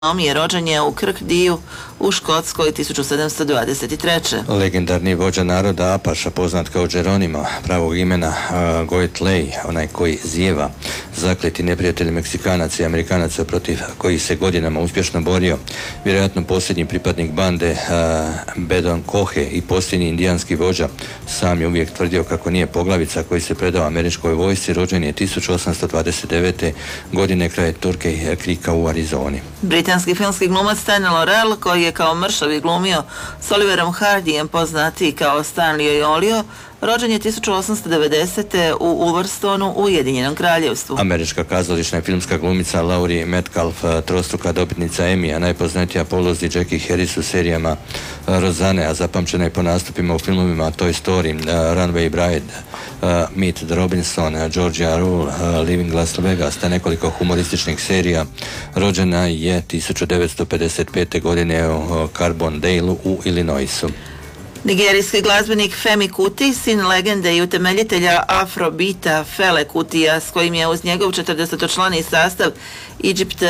je rođen je u Kirkdiju u Škotskoj 1723. Legendarni vođa naroda Apaša, poznat kao Geronimo, pravog imena Goetley, onaj koji zjeva, zakleti neprijatelj Meksikanaca i Amerikanaca protiv kojih se godinama uspješno borio, vjerojatno posljednji pripadnik bande Bedon Kohe i posljednji indijanski vođa, sam je uvijek tvrdio kako nije poglavica koji se predao američkoj vojsci. Rođen je 1829. godine kraj Turkey Creeka u Arizoni. Britanski filmski glumac Stanley Laurel, koji je kao mršavi glumio s Oliverom Hardyjem, poznatiji kao Stanley i Olio, rođen je 1890. u Ulverstonu u Ujedinjenom Kraljevstvu. Američka kazališna i filmska glumica Laurie Metcalf, trostruka dobitnica Emmya, najpoznatija po ulozi Jackie Harris u serijama Roseanne, a zapamćena je po nastupima u filmovima Toy Story, Runaway Bride, Meet the Robinson, Georgia Rule, Living Las Vegas, te nekoliko humorističnih serija. Rođena je 1955. godine u Carbondale u Illinoisu. Nigerijski glazbenik Femi Kuti, sin legende i utemeljitelja Afrobita Fele Kutija, s kojim je uz njegov 40-člani sastav Egypt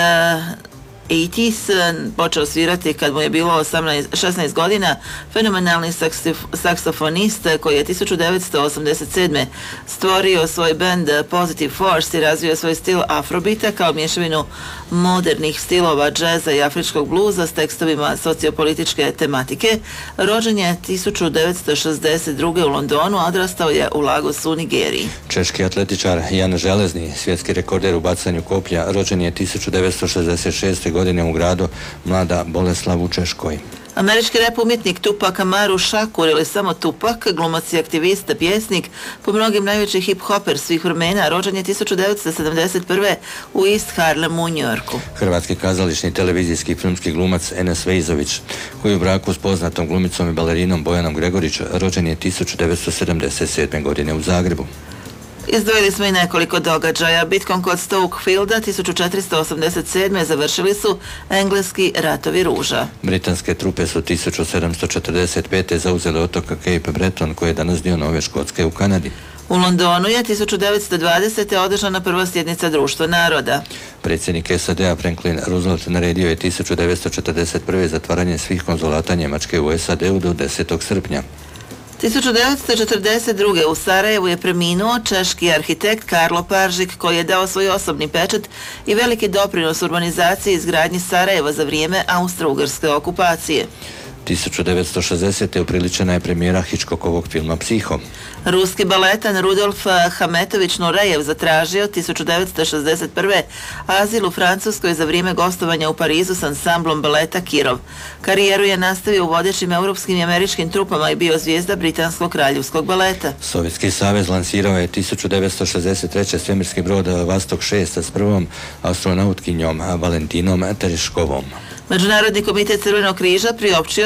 80s počeo svirati kad mu je bilo 16 godina, fenomenalni saksofonist koji je 1987. stvorio svoj band Positive Force i razvio svoj stil afrobita kao mješavinu modernih stilova džeza i afričkog bluza s tekstovima sociopolitičke tematike. Rođen je 1962. u Londonu, a odrastao je u Lagosu u Nigeriji. Češki atletičar Jan Železni, svjetski rekorder u bacanju koplja, rođen je 1966. godine u gradu Mlada Boleslav u Češkoj. Američki rap umjetnik Tupac Amaru Shakur ili samo Tupac, glumac i aktivist, pjesnik, po mnogim najveći hip-hoper svih vremena, rođen je 1971. u East Harlemu u Njujorku. Hrvatski kazališni, televizijski i filmski glumac Enes Vejzović, koji u braku s poznatom glumicom i balerinom Bojanom Gregorić, rođen je 1977. godine u Zagrebu. Izdvojili smo i nekoliko događaja. Bitkom kod Stokefielda 1487. završili su engleski ratovi ruža. Britanske trupe su 1745. zauzele otok Cape Breton, koji je danas dio Nove Škotske u Kanadi. U Londonu je 1920. održana prva sjednica Društva naroda. Predsjednik SAD-a Franklin Roosevelt naredio je 1941. zatvaranje svih konzulata Njemačke u SAD-u do 10. srpnja. 1942. u Sarajevu je preminuo češki arhitekt Karlo Paržik, koji je dao svoj osobni pečat i veliki doprinos urbanizaciji i izgradnji Sarajeva za vrijeme austro-ugarske okupacije. 1960. upriličena je premijera Hitchcockovog filma Psiho. Ruski baletan Rudolf Hametović Nurejev zatražio 1961. azil u Francuskoj za vrijeme gostovanja u Parizu s ansamblom baleta Kirov. Karijeru je nastavio u vodećim europskim i američkim trupama i bio zvijezda britanskog kraljevskog baleta. Sovjetski savez lansirao je 1963. svemirski brod Vostok 6 s prvom astronautkinjom Valentinom Tereškovom. Međunarodni komitet Crvenog križa priopćio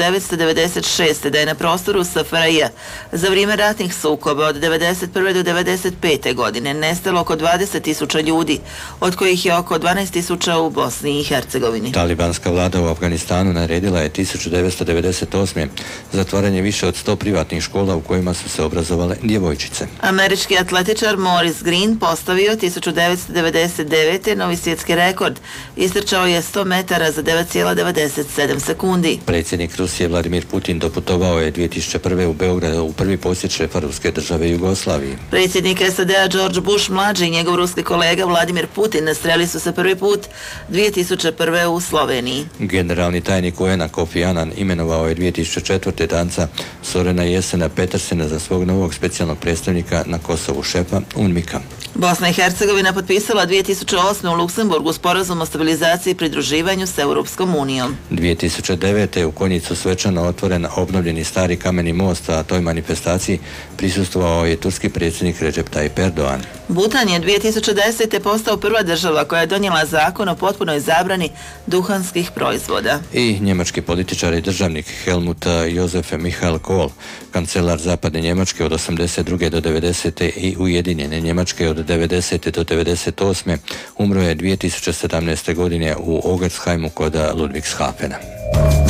1996. da je na prostoru SFRJ za vrijeme ratnih sukoba od 1991. do 1995. godine nestalo oko 20.000 ljudi, od kojih je oko 12.000 u Bosni i Hercegovini. Talibanska vlada u Afganistanu naredila je 1998. zatvaranje više od 100 privatnih škola u kojima su se obrazovale djevojčice. Američki atletičar Maurice Green postavio 1999. novi svjetski rekord. Istrčao je 100 metara za 9,97 sekundi. Predsjednik Rusije Vladimir Putin doputovao je 2001. u Beogradu u prvi posjet šefa ruske države Jugoslaviji. Predsjednik SAD-a George Bush mlađi i njegov ruski kolega Vladimir Putin sreli su se prvi put 2001. u Sloveniji. Generalni tajnik UN-a Kofi Annan imenovao je 2004. danca Sorena Jesena Petersena za svog novog specijalnog predstavnika na Kosovu, šefa UNMIK-a. Bosna i Hercegovina potpisala 2008. u Luksemburgu sporazum o stabilizaciji i pridruživanju s Europskom unijom. 2009. u Konjicu svečano otvoren obnovljeni stari kameni most, a toj manifestaciji prisustvovao je turski predsjednik Recep Tayyip Erdogan. Butan je 2010. postao prva država koja je donijela zakon o potpunoj zabrani duhanskih proizvoda. I njemački političar i državnik Helmut Josef Michael Kohl, kancelar zapadne Njemačke od 82. do 90. i Ujedinjene Njemačke od 90. do 98. umro je 2017. godine u Ogersheimu kod Ludwigshafena.